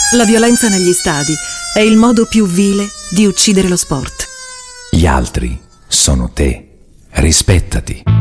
La violenza negli stadi è il modo più vile di uccidere lo sport. Gli altri sono te. Rispettati.